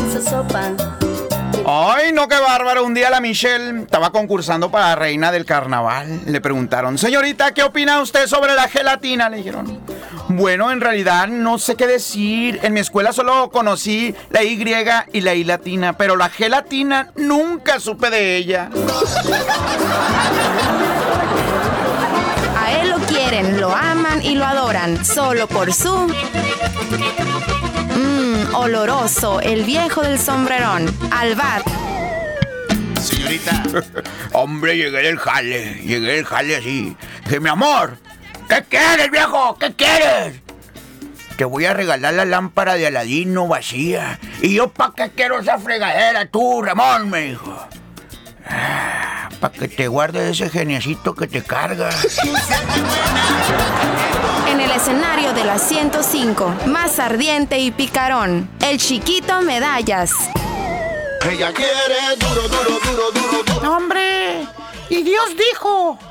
esa sopa. Ay, no, qué bárbaro. Un día la Michelle estaba concursando para la reina del carnaval. Le preguntaron, señorita, ¿qué opina usted sobre la gelatina? Le dijeron, bueno, en realidad no sé qué decir. En mi escuela solo conocí la Y y la I latina, pero la gelatina nunca supe de ella. A él lo quieren, lo aman y lo adoran, solo por su... oloroso, el viejo del sombrerón, Albat. Señorita. Hombre, llegué del jale así. Dije, mi amor, ¿qué quieres, viejo? ¿Qué quieres? Te voy a regalar la lámpara de Aladino vacía. ¿Y yo pa' qué quiero esa fregadera, tú, Ramón? Me dijo. Para que te guardes ese geniecito que te carga. En el escenario de la 105, más ardiente y picarón, el chiquito Medallas. Ella quiere duro, duro, duro, duro, duro. ¡Hombre! Y Dios dijo,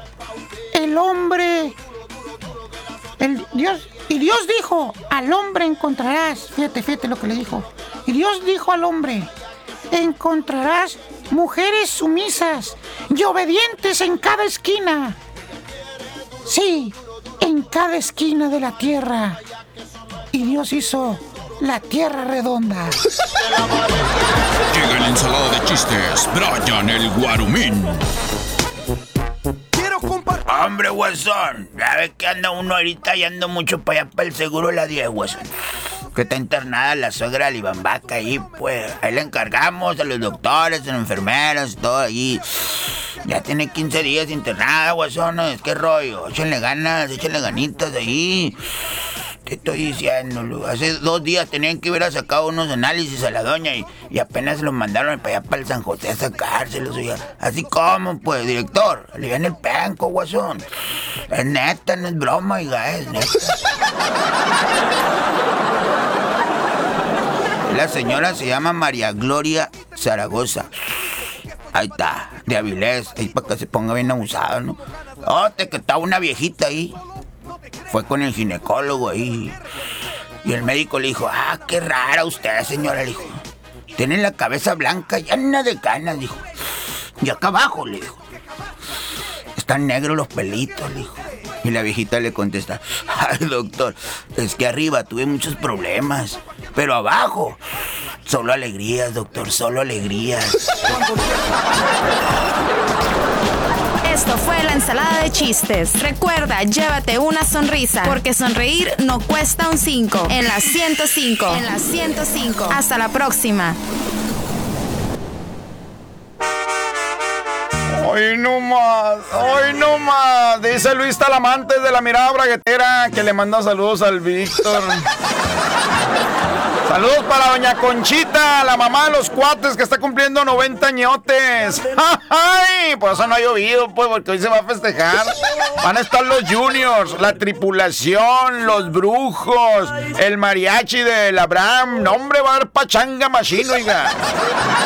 Dios dijo, al hombre encontrarás, fíjate lo que le dijo. Y Dios dijo al hombre, encontrarás mujeres sumisas y obedientes en cada esquina. Sí, en cada esquina de la tierra. Y Dios hizo la tierra redonda. Llega la ensalada de chistes, Brian el Guarumín. Quiero compartir. Hombre, Guasón, ya ves que anda uno ahorita y ando mucho para allá para el seguro de la 10, Guasón. Que está internada la suegra de Libambaca ahí, pues. Ahí le encargamos a los doctores, a los enfermeros, todo allí. Ya tiene 15 días internada, Guasón. ¿Qué rollo? Échenle ganas, échenle ganitas ahí. Te estoy diciendo, hace 2 días tenían que haber sacado unos análisis a la doña y apenas los mandaron para allá para el San José a sacárselos. Así como, pues, director, le viene el penco, Guasón. Es neta, no es broma, oiga, es neta. La señora se llama María Gloria Zaragoza. Ahí está, de Avilés, ahí para que se ponga bien abusado, ¿no? Que estaba una viejita ahí. Fue con el ginecólogo ahí. Y el médico le dijo, qué rara usted, señora, le dijo. Tiene la cabeza blanca, llena de canas, dijo. Y acá abajo, le dijo. Están negros los pelitos, le dijo. Y la viejita le contesta, ay, doctor, es que arriba tuve muchos problemas, pero abajo, solo alegrías, doctor, solo alegrías. Esto fue la ensalada de chistes. Recuerda, llévate una sonrisa, porque sonreír no cuesta un 5. En la 105. En la 105. Hasta la próxima. Hoy no más. Dice Luis Talamantes de la Mirada Braguetera que le manda saludos al Víctor. Saludos para doña Conchita, la mamá de los cuates que está cumpliendo 90 añotes. ¡Ay! Por eso no ha llovido, pues, porque hoy se va a festejar. Van a estar los juniors, la tripulación, los brujos, el mariachi del Abraham. No, hombre, va a haber pachanga machino, oiga.